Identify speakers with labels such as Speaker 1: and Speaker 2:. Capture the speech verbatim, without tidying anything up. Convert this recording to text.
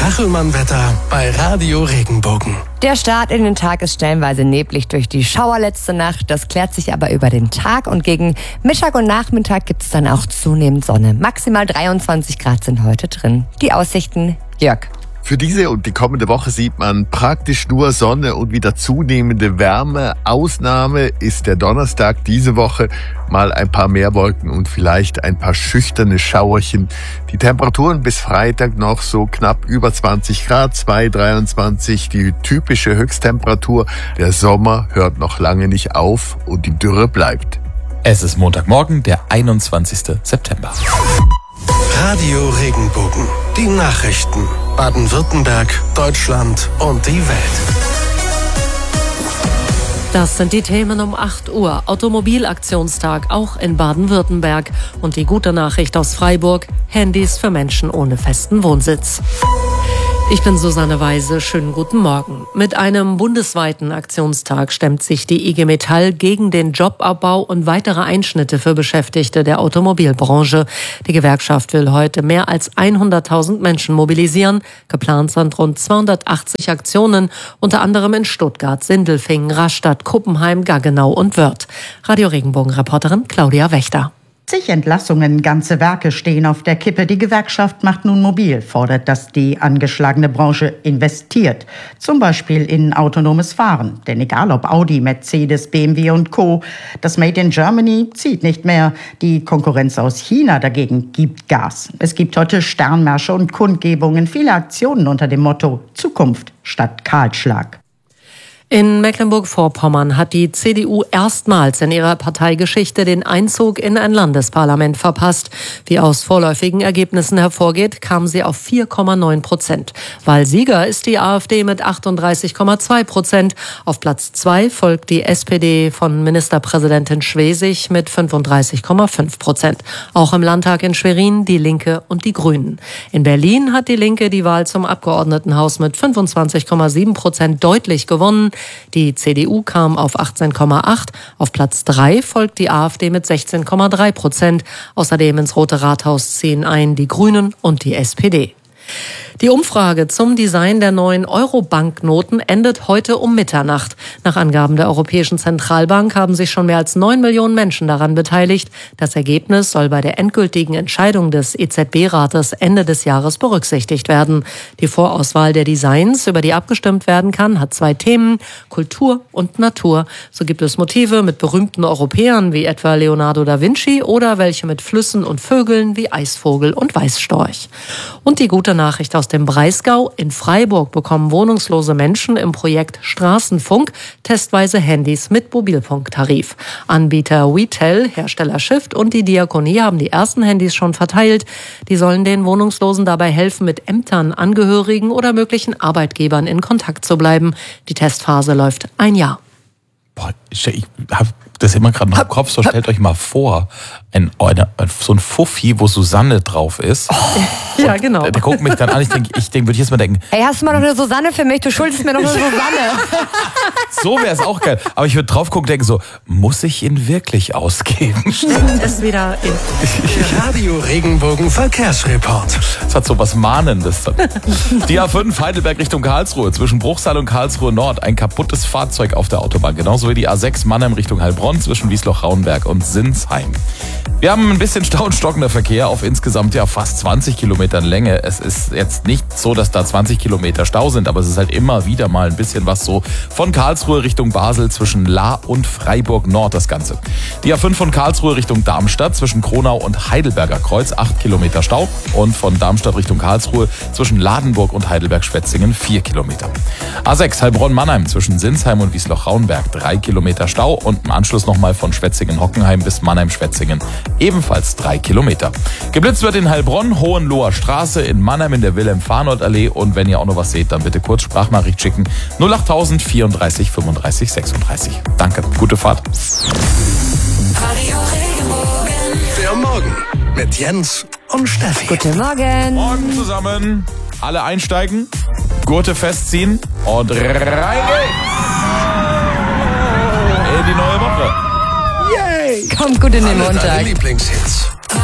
Speaker 1: Kachelmann-Wetter bei Radio Regenbogen.
Speaker 2: Der Start in den Tag ist stellenweise neblig durch die Schauer letzte Nacht. Das klärt sich aber über den Tag und gegen Mittag und Nachmittag gibt es dann auch zunehmend Sonne. Maximal dreiundzwanzig Grad sind heute drin. Die Aussichten, Jörg.
Speaker 3: Für diese und die kommende Woche sieht man praktisch nur Sonne und wieder zunehmende Wärme. Ausnahme ist der Donnerstag diese Woche. Mal ein paar mehr Wolken und vielleicht ein paar schüchterne Schauerchen. Die Temperaturen bis Freitag noch so knapp über zwanzig Grad, zwei, dreiundzwanzig, die typische Höchsttemperatur. Der Sommer hört noch lange nicht auf und die Dürre bleibt.
Speaker 4: Es ist Montagmorgen, der einundzwanzigsten September.
Speaker 1: Radio Regenbogen. Die Nachrichten. Baden-Württemberg, Deutschland und die Welt.
Speaker 5: Das sind die Themen um acht Uhr. Automobilaktionstag auch in Baden-Württemberg. Und die gute Nachricht aus Freiburg: Handys für Menschen ohne festen Wohnsitz. Ich bin Susanne Weise, schönen guten Morgen. Mit einem bundesweiten Aktionstag stemmt sich die I G Metall gegen den Jobabbau und weitere Einschnitte für Beschäftigte der Automobilbranche. Die Gewerkschaft will heute mehr als hunderttausend Menschen mobilisieren. Geplant sind rund zweihundertachtzig Aktionen, unter anderem in Stuttgart, Sindelfingen, Rastatt, Kuppenheim, Gaggenau und Wörth. Radio Regenbogen-Reporterin Claudia Wächter.
Speaker 6: zig Entlassungen, ganze Werke stehen auf der Kippe. Die Gewerkschaft macht nun mobil, fordert, dass die angeschlagene Branche investiert. Zum Beispiel in autonomes Fahren. Denn egal ob Audi, Mercedes, B M W und Co., das Made in Germany zieht nicht mehr. Die Konkurrenz aus China dagegen gibt Gas. Es gibt heute Sternmärsche und Kundgebungen, viele Aktionen unter dem Motto Zukunft statt Kahlschlag.
Speaker 5: In Mecklenburg-Vorpommern hat die C D U erstmals in ihrer Parteigeschichte den Einzug in ein Landesparlament verpasst. Wie aus vorläufigen Ergebnissen hervorgeht, kam sie auf vier Komma neun Prozent. Wahlsieger ist die AfD mit achtunddreißig Komma zwei Prozent. Auf Platz zwei folgt die S P D von Ministerpräsidentin Schwesig mit fünfunddreißig Komma fünf Prozent. Auch im Landtag in Schwerin die Linke und die Grünen. In Berlin hat die Linke die Wahl zum Abgeordnetenhaus mit fünfundzwanzig Komma sieben Prozent deutlich gewonnen. Die C D U kam auf achtzehn Komma acht. Auf Platz drei folgt die AfD mit sechzehn Komma drei Prozent. Außerdem ins Rote Rathaus ziehen ein die Grünen und die S P D. Die Umfrage zum Design der neuen Euro-Banknoten endet heute um Mitternacht. Nach Angaben der Europäischen Zentralbank haben sich schon mehr als neun Millionen Menschen daran beteiligt. Das Ergebnis soll bei der endgültigen Entscheidung des E Z B-Rates Ende des Jahres berücksichtigt werden. Die Vorauswahl der Designs, über die abgestimmt werden kann, hat zwei Themen: Kultur und Natur. So gibt es Motive mit berühmten Europäern wie etwa Leonardo da Vinci oder welche mit Flüssen und Vögeln wie Eisvogel und Weißstorch. Und die gute Nachricht aus dem Breisgau: In Freiburg bekommen wohnungslose Menschen im Projekt Straßenfunk testweise Handys mit Mobilfunktarif. Anbieter WeTel, Hersteller Shift und die Diakonie haben die ersten Handys schon verteilt. Die sollen den Wohnungslosen dabei helfen, mit Ämtern, Angehörigen oder möglichen Arbeitgebern in Kontakt zu bleiben. Die Testphase läuft ein Jahr.
Speaker 4: Boah, ich habe das immer gerade noch im Kopf, so stellt euch mal vor, ein, eine, so ein Fuffi, wo Susanne drauf ist.
Speaker 5: Oh, ja, genau.
Speaker 4: Der guckt mich dann an, ich denke, ich denk, würde ich jetzt mal denken,
Speaker 2: Ey, hast du mal noch eine Susanne für mich? Du schuldest mir noch eine Susanne.
Speaker 4: so wäre es auch geil. Aber ich würde drauf gucken und denken so, muss ich ihn wirklich ausgeben?
Speaker 5: Es wieder in
Speaker 1: Radio Regenbogen Verkehrsreport.
Speaker 4: Das hat so was Mahnendes. Die A fünf Heidelberg Richtung Karlsruhe, zwischen Bruchsal und Karlsruhe Nord, ein kaputtes Fahrzeug auf der Autobahn. Genauso wie die A sechs Mannheim Richtung Heilbronn, zwischen Wiesloch-Rauenberg und Sinsheim. Wir haben ein bisschen Stau und stockender Verkehr auf insgesamt ja fast zwanzig Kilometern Länge. Es ist jetzt nicht so, dass da zwanzig Kilometer Stau sind, aber es ist halt immer wieder mal ein bisschen was so von Karlsruhe Richtung Basel, zwischen Lahr und Freiburg Nord das Ganze. Die A fünf von Karlsruhe Richtung Darmstadt, zwischen Kronau und Heidelberger Kreuz, acht Kilometer Stau. Und von Darmstadt Richtung Karlsruhe, zwischen Ladenburg und Heidelberg-Schwetzingen, vier Kilometer. A sechs Heilbronn-Mannheim, zwischen Sinsheim und Wiesloch-Rauenberg, drei Kilometer Stau. Und im Anschluss nochmal von Schwetzingen-Hockenheim bis Mannheim-Schwetzingen, ebenfalls drei Kilometer. Geblitzt wird in Heilbronn, Hohenloher Straße, in Mannheim in der Wilhelm-Farnold-Allee. Und wenn ihr auch noch was seht, dann bitte kurz Sprachnachricht schicken. null acht null null vierunddreißig fünfunddreißig sechsunddreißig. Danke, gute Fahrt.
Speaker 1: Der Morgen mit Jens und Steffi.
Speaker 2: Guten Morgen.
Speaker 4: Morgen zusammen. Alle einsteigen, Gurte festziehen und rein geht's in die neue Woche.
Speaker 1: Yay!
Speaker 2: Kommt gut in den
Speaker 1: Alle
Speaker 2: Montag.
Speaker 1: deine Lieblingshits.